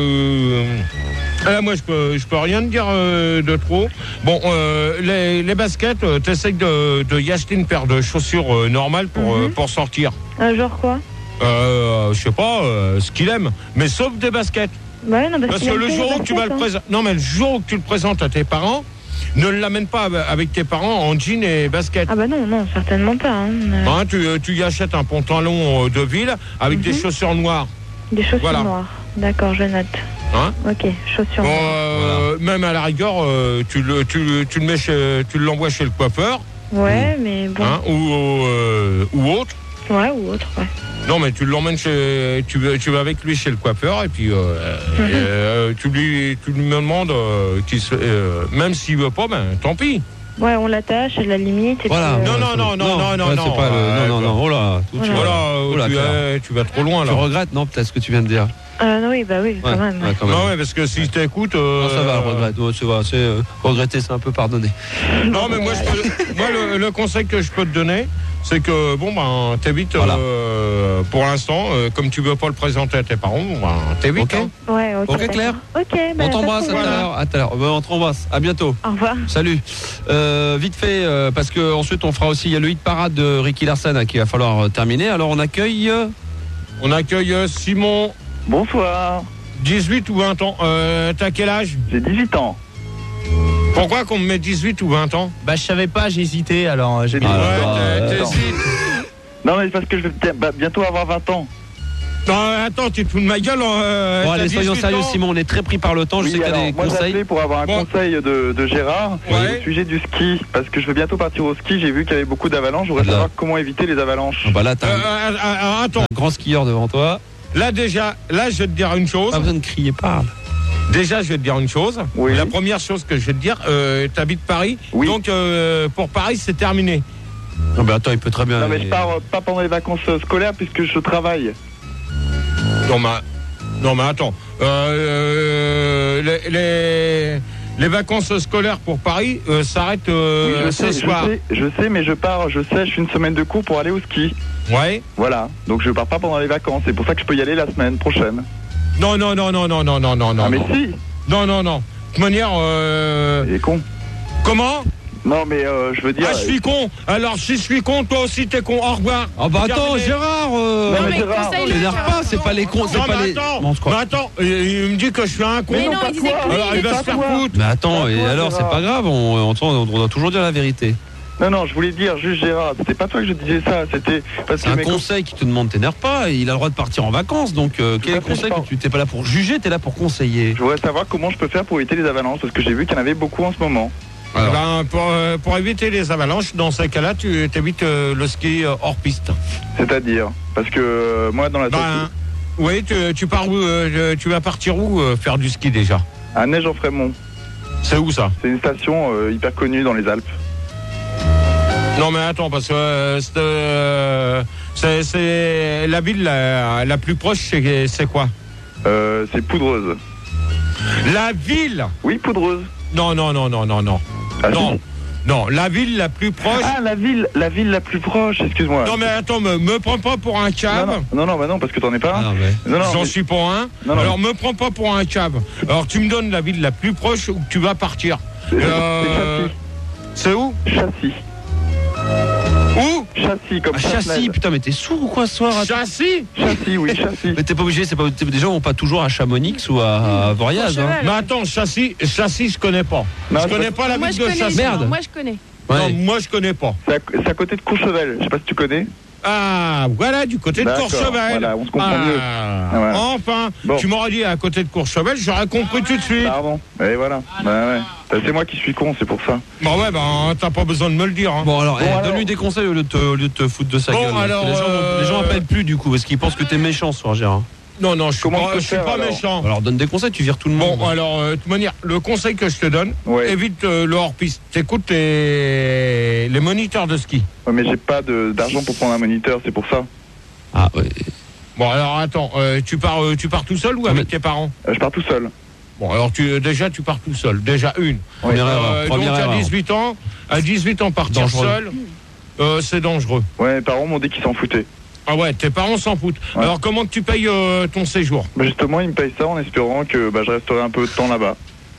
S4: moi je peux rien te dire de trop. Bon, les baskets, t'essayes de y acheter une paire de chaussures normales pour sortir.
S9: Genre quoi?
S4: Je sais pas, ce qu'il aime, mais sauf des baskets.
S9: Ouais, non,
S4: parce que le jour où tu vas le présenter, le jour où tu le présentes à tes parents, ne l'amène pas avec tes parents en jean et basket.
S9: Ah bah non, certainement pas.
S4: Tu y achètes un pantalon de ville avec des chaussures noires.
S9: Des chaussures noires. D'accord, je note. Ok, chaussures noires.
S4: Même à la rigueur, tu l'envoies chez le coiffeur.
S9: Ouais, mais bon.
S4: Ou autre.
S9: Ouais, ou autre, ouais.
S4: Non, mais tu l'emmènes tu vas avec lui chez le coiffeur et puis tu lui demandes même s'il veut pas, tant pis.
S9: Ouais, on l'attache à la limite. Et
S10: voilà.
S9: puis,
S10: Oh là, tu vas trop loin là.
S4: Tu vas trop loin là.
S10: Tu regrettes, non, peut-être ce que tu viens de dire.
S9: Oui, bah oui, quand même.
S4: Ouais, quand même. Non, ouais, parce que si je t'écoute...
S10: Non, ça va, regrette. Ouais, tu vois, regretter, c'est un peu pardonné.
S4: Non, mais moi, le conseil que je peux te donner, c'est que, bon, ben, t'évites, voilà. Pour l'instant, comme tu veux pas le présenter à tes parents, ben, t'évites.
S10: Ok,
S4: hein.
S9: Ouais,
S10: ok, Claire.
S9: Ok,
S10: on t'embrasse, à tout à l'heure. On t'embrasse, à bientôt.
S9: Au revoir.
S10: Salut. Vite fait, parce que ensuite on fera aussi, il y a le hit parade de Ricky Larson qu'il va falloir terminer. Alors on accueille
S4: Simon.
S11: Bonsoir.
S4: 18 ou 20 ans. T'as quel âge?
S11: J'ai 18 ans.
S4: Pourquoi qu'on me met 18 ou 20 ans?
S12: Bah je savais pas, j'ai hésité, alors j'ai mis...
S4: t'hésites.
S11: Non mais parce que je vais bientôt avoir 20 ans.
S4: Non, attends, tu te fous de ma gueule.
S10: Bon, allez, soyons sérieux, Simon, on est très pris par le temps. Je sais qu'il y a des
S11: moi,
S10: conseils.
S11: J'ai appelé pour avoir un conseil de Gérard au sujet du ski. Parce que je veux bientôt partir au ski. J'ai vu qu'il y avait beaucoup d'avalanches. Je voudrais savoir comment éviter les avalanches.
S10: Bah là, t'as
S4: attends.
S10: un grand skieur devant toi.
S4: Là, déjà, je vais te dire une chose.
S10: Pas besoin de crier, parle.
S4: Déjà, je vais te dire une chose.
S11: Oui.
S4: La première chose que je vais te dire, t'habites Paris.
S11: Oui.
S4: Donc, pour Paris, c'est terminé.
S10: Non, mais attends, il peut très bien.
S11: Non, mais je pars pas pendant les vacances scolaires puisque je travaille.
S4: Non, mais attends. Les vacances scolaires pour Paris s'arrêtent ce soir.
S11: Je sais, mais je sèche une semaine de cours pour aller au ski.
S4: Ouais.
S11: Voilà. Donc je pars pas pendant les vacances. C'est pour ça que je peux y aller la semaine prochaine.
S4: Non.
S11: Ah mais si.
S4: Non. De toute manière.
S11: Il est con.
S4: Comment?
S11: Non mais je veux dire...
S4: Ah, je suis con. Alors si je suis con, toi aussi t'es con. Au revoir.
S10: Oh bah attends, Gérard,
S11: non mais Gérard,
S10: l'énerve pas, c'est pas les cons, c'est pas les...
S4: Mais attends, il me dit que je suis un con.
S11: Mais non, pas toi.
S4: Alors il va se faire foutre.
S10: Mais attends, et alors c'est pas grave, on doit toujours dire la vérité.
S11: Non, je voulais dire juste Gérard, c'était pas toi que je disais ça, c'était...
S10: C'est un conseil qui te demande, t'énerve pas, il a le droit de partir en vacances, donc quel est le conseil que tu t'es pas là pour juger, t'es là pour conseiller.
S11: Je voudrais savoir comment je peux faire pour éviter les avalanches, parce que j'ai vu qu'il y en avait beaucoup en ce moment.
S4: Pour éviter les avalanches, dans ces cas-là, tu évites le ski hors piste.
S11: C'est-à-dire? Parce que moi, dans la...
S4: Oui, tu pars où, tu vas partir où faire du ski déjà?
S11: À Neige-en-Frémont.
S4: C'est où ça?
S11: C'est une station hyper connue dans les Alpes.
S4: Non mais attends, parce que c'est la ville la plus proche, c'est quoi?
S11: C'est Poudreuse.
S4: La ville?
S11: Oui, Poudreuse.
S4: Non.
S11: Ah,
S4: non, la ville la plus proche.
S11: Ah, la ville la plus proche, excuse-moi.
S4: Non mais attends, me prends pas pour un cave.
S11: Non, parce que t'en es pas un.
S4: J'en suis pas un. Alors me prends pas pour un cave. Alors tu me donnes la ville la plus proche où tu vas partir. C'est où?
S11: Châssis.
S4: Où?
S11: Châssis, comme
S10: Châssis, putain, mais t'es sourd ou quoi ce soir?
S4: Châssis?
S11: Châssis, oui, Châssis.
S10: Mais t'es pas obligé, des gens vont pas toujours à Chamonix ou à Voriaz. Hein.
S4: Mais attends, Châssis, je connais pas. Je connais pas la ville de Châssis.
S2: Merde. Moi je connais.
S4: Non, moi je connais pas.
S11: C'est à côté de Courchevel, je sais pas si tu connais.
S4: Ah, voilà, du côté de Courchevel.
S11: Voilà, on se comprend mieux. Voilà.
S4: Enfin, tu m'aurais dit à côté de Courchevel, j'aurais compris tout de suite.
S11: Pardon, et voilà. Ouais. C'est moi qui suis con, c'est pour ça.
S4: Bah ouais, t'as pas besoin de me le dire. Hein.
S10: Bon alors, donne-lui des conseils au lieu de te foutre de sa gueule.
S4: Alors,
S10: les gens appellent plus du coup, parce qu'ils pensent que t'es méchant ce soir, Gérard.
S4: Non, je suis pas méchant.
S10: Alors donne des conseils, tu vires tout le monde.
S4: Bon, alors, de toute manière, le conseil que je te donne, évite le hors-piste. T'écoutes les moniteurs de ski.
S11: Ouais, mais j'ai pas d'argent pour prendre un moniteur, c'est pour ça.
S10: Ah ouais.
S4: Bon, alors attends, tu pars tout seul ou avec tes parents?
S11: Je pars tout seul.
S4: Bon, alors tu pars tout seul. Déjà une.
S10: Première erreur.
S4: Donc à 18 ans, partir
S10: dangereux.
S4: Seul, c'est dangereux.
S11: Ouais, mes parents m'ont dit qu'ils s'en foutaient.
S4: Ah ouais, tes parents s'en foutent. Ouais. Alors comment tu payes ton séjour?
S11: Justement, ils me payent ça en espérant que je resterai un peu de temps là-bas.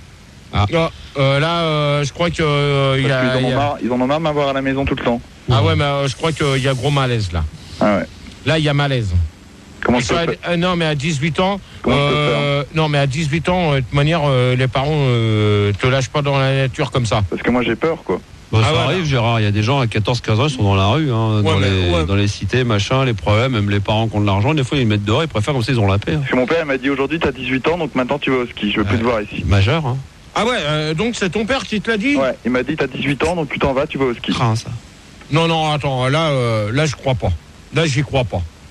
S4: Là, je crois que
S11: ils en ont marre de m'avoir à la maison tout le temps.
S4: Ah ouais, mais je crois qu'il y a gros malaise là.
S11: Ah ouais.
S4: Là, il y a malaise.
S11: Comment je peux faire?
S4: Non, mais à 18 ans,
S11: non,
S4: mais à 18 ans, de toute manière, les parents te lâchent pas dans la nature comme ça.
S11: Parce que moi, j'ai peur, quoi.
S10: Bon, ça arrive, Gérard, il y a des gens à 14-15 ans, ils sont dans la rue, hein, dans les cités, machin, les problèmes, même les parents qui ont de l'argent, des fois ils mettent dehors, ils préfèrent comme ça, ils ont la paix. Hein.
S11: Parce que mon père m'a dit aujourd'hui, t'as 18 ans, donc maintenant tu vas au ski, je veux plus te voir ici.
S10: Majeur, hein.
S4: Ah ouais, donc c'est ton père qui te l'a dit?
S11: Ouais, il m'a dit, t'as 18 ans, donc tu t'en vas, tu vas au ski.
S10: Ça.
S4: Non, attends, là, je crois pas. Là, j'y crois pas.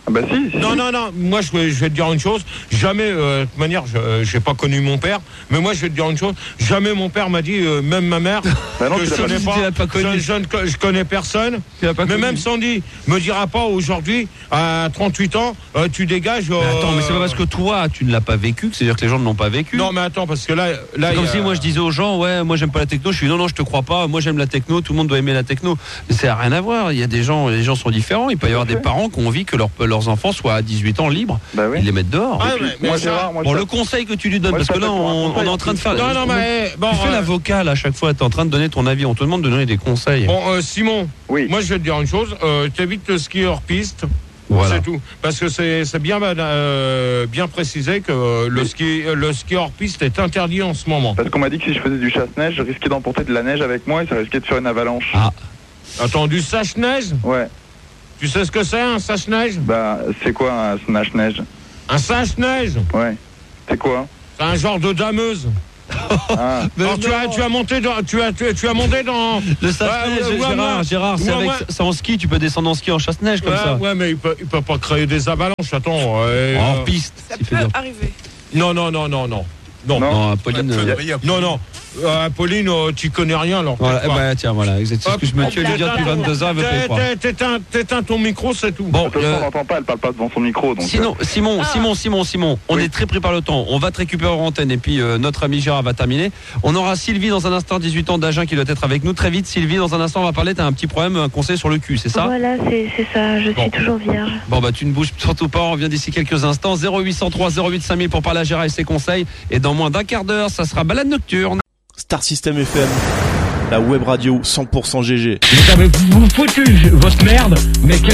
S11: Ah bah si.
S4: Non, moi je vais te dire une chose, jamais, de toute manière, j'ai pas connu mon père, mais moi je vais te dire une chose, jamais mon père m'a dit, même ma mère,
S11: bah non,
S4: que je connais pas, je connais personne, mais même Sandy me dira pas aujourd'hui, à 38 ans, tu dégages...
S10: Mais attends, mais c'est pas parce que toi, tu ne l'as pas vécu, que c'est-à-dire que les gens ne l'ont pas vécu.
S4: Non, mais attends, parce que là
S10: c'est comme si moi je disais aux gens, ouais, moi j'aime pas la techno, je suis non, je te crois pas, moi j'aime la techno, tout le monde doit aimer la techno. Mais ça n'a rien à voir, il y a des gens, les gens sont différents, il peut y avoir des parents qui ont envie que leurs enfants soient à 18 ans libres, ils les mettent dehors. Le conseil que tu lui donnes, parce que là on est en train de faire...
S4: Non, mais bon,
S10: tu fais l'avocat là, à chaque fois, tu es en train de donner ton avis, on te demande de donner des conseils.
S4: Bon, Simon, moi je vais te dire une chose, t'évites le ski hors piste.
S10: Voilà.
S4: C'est tout, parce que c'est bien précisé que le ski hors piste est interdit en ce moment.
S11: Parce qu'on m'a dit que si je faisais du chasse-neige, je risquais d'emporter de la neige avec moi et ça risquait de faire une avalanche.
S10: Ah.
S4: Attends, du sache-neige ?
S11: Ouais.
S4: Tu sais ce que c'est un sache-neige ?
S11: Bah, c'est quoi un sache-neige ?
S4: Un sache-neige ?
S11: Ouais. C'est quoi ?
S4: C'est un genre de dameuse.
S11: Ah.
S4: Alors tu as monté dans
S10: le chasse-neige, Gérard, c'est avec ça en ski, tu peux descendre en ski en chasse-neige comme ça.
S4: Ouais, mais il peut pas créer des avalanches, attends.
S10: En piste.
S13: Ça peut arriver.
S4: Non,
S10: Apolline.
S4: Non. Pauline, tu connais rien alors.
S10: Voilà, tiens, voilà, c'est ce que je me tue à lui dire depuis 22 ans, elle veut pas y croire.
S4: T'éteins ton micro, c'est tout.
S10: Bon,
S11: on n'entend pas, elle parle pas devant son micro. Donc Simon,
S10: on est très pris par le temps. On va te récupérer en antenne et puis notre ami Gérard va terminer. On aura Sylvie dans un instant, 18 ans d'Agen, qui doit être avec nous. Très vite, Sylvie, dans un instant, on va parler. T'as un petit problème, un conseil sur le cul, c'est ça ?
S9: Voilà, c'est ça, je suis toujours vierge.
S10: Bon, bah, tu ne bouges surtout pas, on revient d'ici quelques instants. 0803 08 5000 pour parler à Gérard et ses conseils. Et dans moins d'un quart d'heure, ça sera balade nocturne.
S14: Star System FM, la web radio 100% GG.
S4: Vous avez foutu votre merde, mais quel